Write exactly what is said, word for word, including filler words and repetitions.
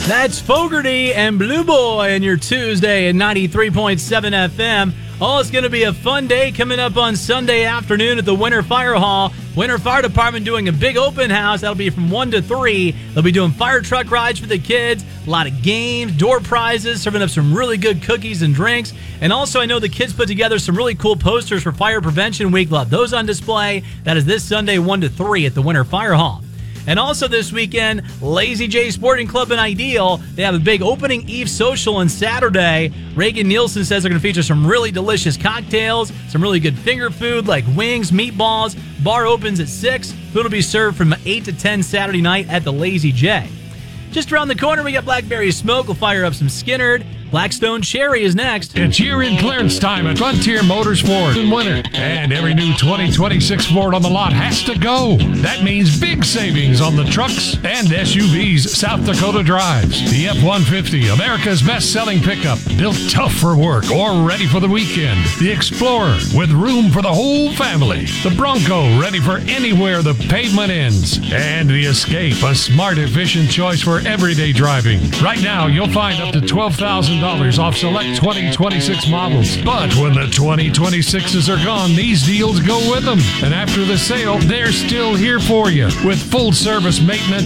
That's Fogarty and Blue Boy in your Tuesday at ninety-three point seven F M. Oh, it's going to be a fun day coming up on Sunday afternoon at the Winter Fire Hall. Winter Fire Department doing a big open house. That'll be from one to three. They'll be doing fire truck rides for the kids, a lot of games, door prizes, serving up some really good cookies and drinks. And also, I know the kids put together some really cool posters for Fire Prevention Week. They'll have those on display. That is this Sunday, one to three at the Winter Fire Hall. And also this weekend, Lazy J Sporting Club in Ideal. They have a big opening eve social on Saturday. Reagan Nielsen says they're going to feature some really delicious cocktails, some really good finger food like wings, meatballs. Bar opens at six. Food will be served from eight to ten Saturday night at the Lazy J. Just around the corner, we got Blackberry Smoke. We'll fire up some Skinnerd. Blackstone Cherry is next. It's year-end clearance time at Frontier Motors Ford in winter. And every new twenty twenty-six Ford on the lot has to go. That means big savings on the trucks and S U Vs South Dakota drives. The F one fifty, America's best-selling pickup, built tough for work or ready for the weekend. The Explorer, with room for the whole family. The Bronco, ready for anywhere the pavement ends. And the Escape, a smart, efficient choice for everyday driving. Right now, you'll find up to twelve thousand dollars off select twenty twenty-six models. But when the twenty twenty-sixes are gone, these deals go with them. And after the sale, they're still here for you with full service maintenance